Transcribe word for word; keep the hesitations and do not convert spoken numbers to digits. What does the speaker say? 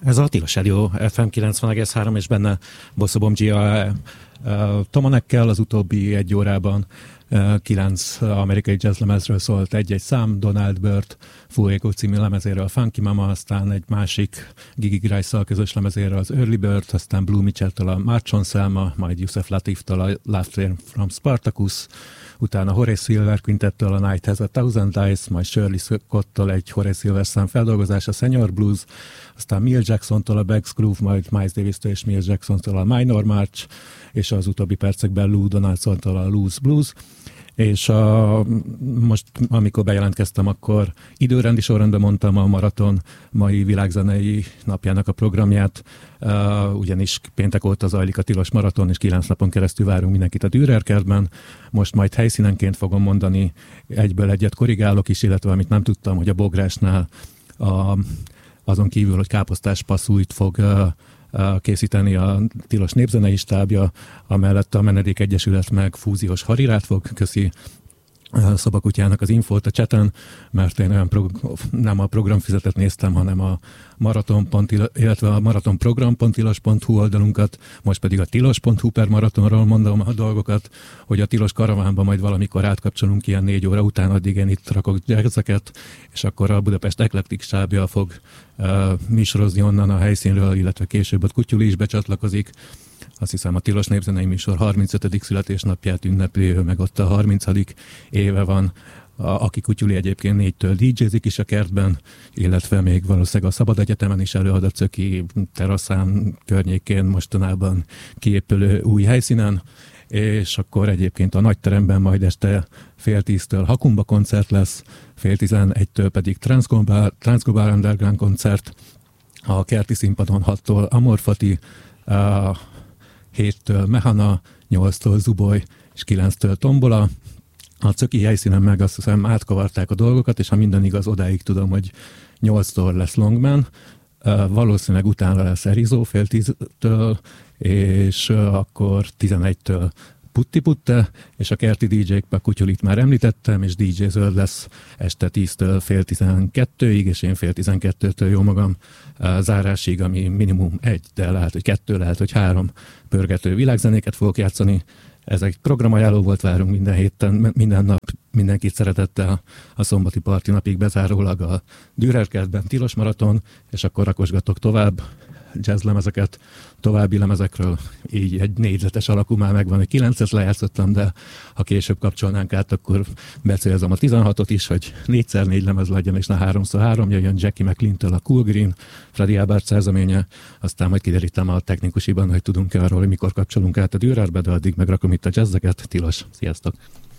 Ez a Tilos Rádió ef em kilencven egész három, és benne Bosso Bombgia Tomanekkel az utóbbi egy órában kilenc amerikai jazzlemezről szólt egy-egy szám, Donald Byrd Fuego című lemezéről a Funky Mama, aztán egy másik Gigi Grice-szal közös lemezéről az Early Bird, aztán Blue Mitchell-től a March on Selma, majd Yusef Lateef-től a Laughter from Spartacus, utána Horace Silver Quintettől a Night Has a Thousand Eyes, majd Shirley Scott-tól egy Horace Silver szám feldolgozás, a Senior Blues, aztán Mill Jackson-tól a Beggs Groove, majd Miles Davis-től és Mill Jackson-tól a Minor March, és az utóbbi percekben Lou Donaldson-tól a Loose Blues. És a, most, amikor bejelentkeztem, akkor időrendi sorrendben mondtam a maraton mai világzenei napjának a programját, uh, ugyanis péntek óta zajlik a Tilos maraton, és kilenc napon keresztül várunk mindenkit a Dürer kertben. Most majd helyszínenként fogom mondani, egyből egyet korrigálok is, illetve amit nem tudtam, hogy a Bográsnál a, azon kívül, hogy káposztás passzújt fog uh, készíteni a Tilos népzenei stábja, amellett a Menedék Egyesület meg fúziós harirát fog. Köszi Szobakutyának az infót a cseten, mert én olyan prog- nem a programfizetet néztem, hanem a maraton. illetve a maratonprogram pont tilos pont hu oldalunkat, most pedig a tilos pont hu per maratonról mondom a dolgokat, hogy a Tilos karavánba majd valamikor átkapcsolunk ilyen négy óra után, addig én itt rakok jazzeket, és akkor a Budapest Eklektik stábja fog uh, műsorozni onnan a helyszínről, illetve később ott Kutyuli is becsatlakozik. Azt hiszem a Tilos népzenei műsor harmincötödik születésnapját ünnepli, meg ott a harmincadik éve van, a, aki Kutyuli egyébként négytől dé jézik is a kertben, illetve még valószínűleg a Szabad Egyetemen is előad a Cöki teraszán környékén mostanában kiépülő új helyszínen, és akkor egyébként a nagyteremben majd este fél tíztől Hakumba koncert lesz, fél tizenegytől pedig Transglobal Underground koncert, a Kerti színpadon hattól Amorfati, a héttől Mehana, nyolctól Zuboly és kilenctől Tombola. A Cöki helyszínen meg azt hiszem átkavarták a dolgokat, és ha minden igaz, odáig tudom, hogy nyolctól lesz Longman, valószínűleg utána lesz Erizó fél tíztől, és akkor tizenegytől Putti Putte, és a kerti dé jékbe Kutyulit már említettem, és dé jé Zöld lesz este tíztől fél tizenkettőig, és én fél tizenkettőtől jó magam zárásig, ami minimum egy, de lehet, hogy kettő, lehet, hogy három pörgető világzenéket fogok játszani. Ez egy programajánló volt, várunk minden héten, minden nap mindenkit szeretettel a szombati parti napig bezárólag a Dürer kertben Tilos maraton, és akkor rakosgatok tovább jazzlemezeket, további lemezekről, így egy négyzetes alakú már megvan, hogy kilencet lejátszottam, de ha később kapcsolnánk át, akkor becélzom a tizenhatot is, hogy négyszer négy lemez legyen, és ne háromszor három, jöjjön Jackie McLean-től a Cool Green, Freddy Albert szerzeménye, aztán majd kiderítem a technikusiban, hogy tudunk-e arról, hogy mikor kapcsolunk át a Dürerbe, de addig megrakom itt a jazzeket. Tilos, sziasztok!